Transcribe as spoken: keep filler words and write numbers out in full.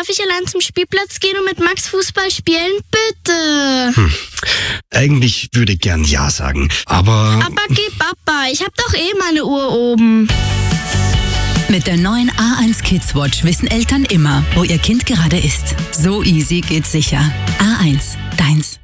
ich allein zum Spielplatz gehen und mit Max Fußball spielen? Bitte. Hm. Eigentlich würde ich gern Ja sagen, aber... Aber geh Papa, ich hab doch eh meine Uhr oben. Mit der neuen A eins Kids Watch wissen Eltern immer, wo ihr Kind gerade ist. So easy geht's sicher. A eins, deins.